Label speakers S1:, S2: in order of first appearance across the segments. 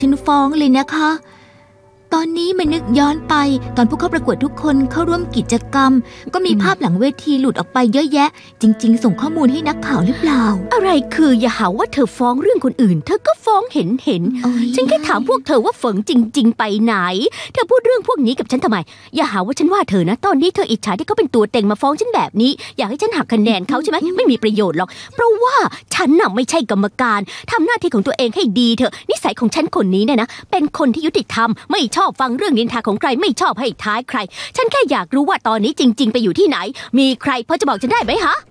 S1: ฉันฟ้องเลยนะคะตอนนี้มันนึกย้อนไปตอนผู้เข้าประกวดทุกคนเข้าร่วมกิจกรรมก็มีภาพหลังเวทีหลุดออกไปเยอะแยะจริงๆส่งข้อมูลให้นักข่าวหรือเปล่า
S2: อะไรคืออย่าหาว่าเธอฟ้องเรื่องคนอื่นเธอก็ฟ้องเห็นฉันแค่ถามพวกเธอว่าเฟิงจริงๆไปไหนเธอพูดเรื่องพวกนี้กับฉันทำไมอย่าหาว่าฉันว่าเธอนะตอนนี้เธออิจฉาที่เขาเป็นตัวเต็งมาฟ้องฉันแบบนี้อยากให้ฉันหักคะแนนเขาใช่ไหมไม่มีประโยชน์หรอกเพราะว่าฉันน่ะไม่ใช่กรรมการทำหน้าที่ของตัวเองให้ดีเถอะนิสัยของฉันคนนี้เนี่ยนะเป็นคนที่ยุติธรรมไม่ชอบฟังเรื่องนินทาของใครไม่ชอบให้ท้ายใครฉันแค่อยากรู้ว่าตอนนี้จริงๆไปอยู่ที่ไหนมีใครพอจะบอกฉันได้ไหมฮะ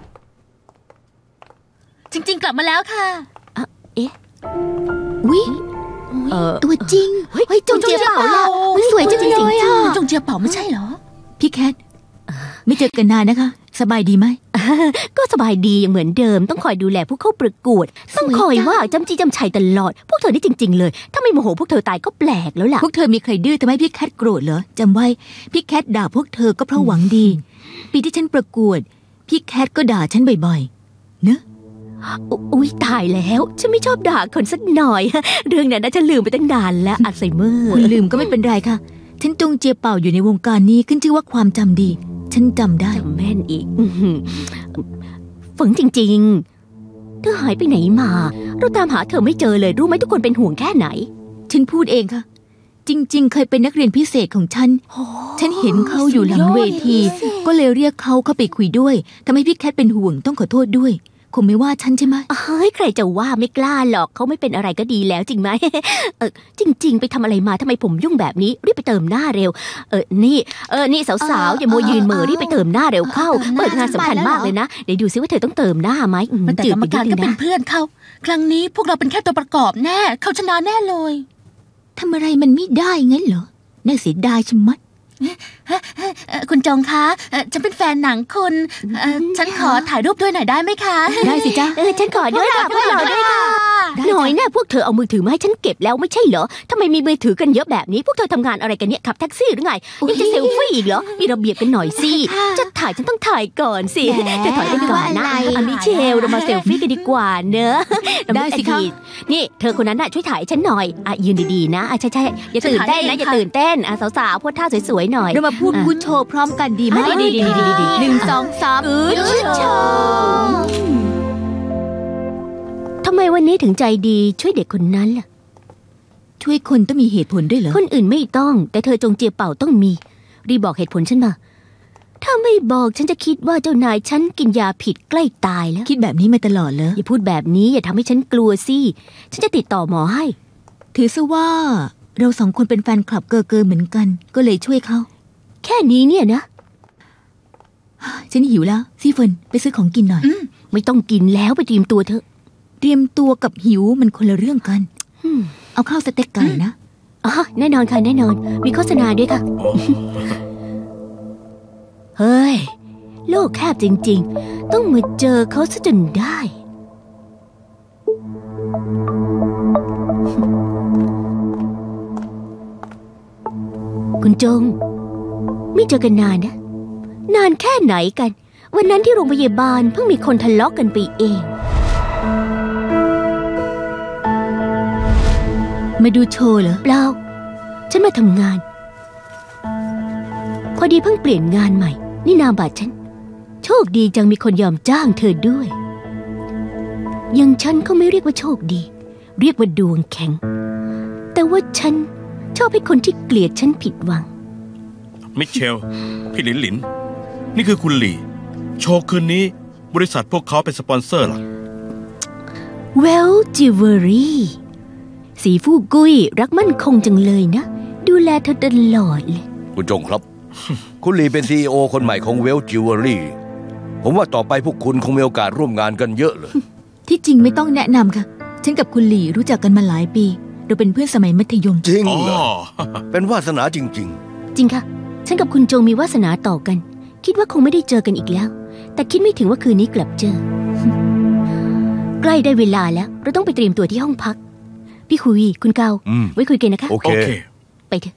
S3: จริงๆกลับมาแล้วค่ะ
S2: เอ๊ะ
S1: วิตัวจริงเฮ้ยจงเจียเป่าแล้วสวยจังเลยอ่ะ
S3: จงเจียเป่าไม่ใช่เหรอ
S1: พี่แคทไม่เจอกันนานนะคะสบายดีไหม
S2: ก็สบายดีอย่างเหมือนเดิมต้องคอยดูแลผู้เข้าประกวดต้องคอยว่าจำจี้จำชัยตลอดพวกเธอนี่จริงๆเลยถ้าไม่โมโหพวกเธอตายก็แปลกแล้วล่ะ
S1: พวกเธอมีใครดื้อทำให้พี่แคทโกรธเหรอจำไว้พี่แคทด่าพวกเธอก็เพราะหวังดีปีที่ฉันประกวดพี่แคทก็ด่าฉันบ่อยๆเนอะ
S2: อุ๊ยตายแล้วฉันไม่ชอบด่าคนสักหน่อยเรื่องนั้นฉันลืมไปตั้งนานแล้วอัลไซเมอร์
S1: คุณลืมก็ไม่เป็นไรค่ะฉันจงเจียเป่าอยู่ในวงการนี้ขึ้นชื่อว่าความจำดีฉันจำได้
S2: จำแม่นอีกฝังจริงๆเธอหายไปไหนมาเราตามหาเธอไม่เจอเลยรู้ไหมทุกคนเป็นห่วงแค่ไหน
S1: ฉันพูดเองค่ะจริงๆเคยเป็นนักเรียนพิเศษของฉันเห็นเขาอยู่หลังเวทีก็เลยเรียกเขาเข้าไปคุยด้วยทำให้พี่แคทเป็นห่วงต้องขอโทษด้วยคงไม่ว่าฉันใช่ไหม
S2: เฮ้ยใครจะว่าไม่กล้าหรอกเขาไม่เป็นอะไรก็ดีแล้วจริงไหมจริงๆไปทำอะไรมาทำไมผมยุ่งแบบนี้รีบไปเติมหน้าเร็วนี่สาวๆอย่าโมยืนเหม่อรีบไปเติมหน้าเร็วเข้าเปิดงานสำคัญมากเลยนะเดี๋ยวดูซิว่าเธอต้องเติมหน้าไหม
S3: แต่กรรมการก็เป็นเพื่อนเขาครั้งนี้พวกเราเป็นแค่ตัวประกอบแน่เขาชนะแน่เลย
S1: ทำอะไรมันไม่ได้งั้นเหรอน่าเสียดายชะมัด
S3: คุณจงคะฉันเป็นแฟนหนังคุณฉันขอถ่ายรูปด้วยหน่อยได้ไหมคะ
S1: ได้สิจ้า
S2: ฉันขอด้วยค่ะพวกเราด้วยค่ะหน่อยนะพวกเธอเอามือถือมาให้ฉันเก็บแล้วไม่ใช่เหรอทำไมมีมือถือกันเยอะแบบนี้พวกเธอทำงานอะไรกันเนี่ยขับแท็กซี่หรือไงยังจะเซลฟี่อีกเหรอมีระเบียบกันหน่อยสิจะถ่ายฉันต้องถ่ายก่อนสิจะถ่ายได้ก่อนนะมิเชลเรามาเซลฟี่กันดีกว่าเนอะ
S1: ได้สิคะ
S2: นี่เธอคนนั้นน่ะช่วยถ่ายฉันหน่อยยืนดีๆนะใช่ๆอย่าตื่นเต้นนะอย่าตื่นเต้นสาวๆพูดท่าสวยๆหน่อย
S1: เรามาพูดกูโชว์พร้อมกันดีไหม
S2: ดี
S1: 1 2 3กูโชว์
S2: ทำไมวันนี้ถึงใจดีช่วยเด็กคนนั้นล่ะ
S1: ช่วยคนต้องมีเหตุผลด้วยเหรอ
S2: คนอื่นไม่ต้องแต่เธอจงเจียเป่าต้องมีรีบอกเหตุผลฉันมาถ้าไม่บอกฉันจะคิดว่าเจ้านายฉันกินยาผิดใกล้ตายแล้ว
S1: คิดแบบนี้มาตลอดเหรอ
S2: อย่าพูดแบบนี้อย่าทำให้ฉันกลัวสิฉันจะติดต่อหมอให้
S1: ถือซะว่าเราสองคนเป็นแฟนคลับเกอเหมือนกันก็เลยช่วยเขา
S2: แค่นี้เนี่ยนะ
S1: ฉันหิวแล้วซีเฟินไปซื้อของกินหน่อย
S2: ไม่ต้องกินแล้วไปเตรียมตัวเถอะ
S1: เตรียมตัวกับหิวมันคนละเรื่องกันเอาข้าวสเต็กไก่นะ
S2: แน่นอนค่ะแน่นอนมีโฆษณาด้วยค่ะเฮ้ยโลกแคบจริงๆต้องมาเจอเขาซะจนได้คุณจงไม่เจอกันนานนะนานแค่ไหนกันวันนั้นที่โรงพยาบาลเพิ่งมีคนทะเลาะกันไปเอง
S1: มาดูโชว์เหรอ
S2: เปล่าฉันมาทำงานพอดีเพิ่งเปลี่ยนงานใหม่นี่นามบัตรฉันโชคดีจังมีคนยอมจ้างเธอด้วยอย่างฉันเขาไม่เรียกว่าโชคดีเรียกว่าดวงแข็งแต่ว่าฉันชอบให้คนที่เกลียดฉันผิดหวัง
S4: มิเชลพี่หลินนี่คือคุณหลี่โชว์คืนนี้บริษัทพวกเขาเป็นสปอนเซอร์หลัก
S2: Well Jewelry สีฟู่กุ้ยรักมั่นคงจังเลยนะดูแลเธอตลอดเลย
S5: คุณจงครับ คุณหลี่เป็น CEO คนใหม่ของ Well Jewelry ผมว่าต่อไปพวกคุณคงมีโอกาสร่วมงานกันเยอะเลย
S1: ที่จริงไม่ต้องแนะนำค่ะฉันกับคุณหลี่รู้จักกันมาหลายปีเราเป็นเพื่อนสมัยมัธยม
S5: จริงเหรอเป็นวาสนาจริง
S2: จริงค่ะฉันกับคุณจงมีวาสนาต่อกันคิดว่าคงไม่ได้เจอกันอีกแล้วแต่คิดไม่ถึงว่าคืนนี้กลับเจอใกล้ได้เวลาแล้วเราต้องไปเตรียมตัวที่ห้องพักพี่คุยคุณเกาไว้คุยกันนะคะ
S5: โอเค
S2: ไปเถอะ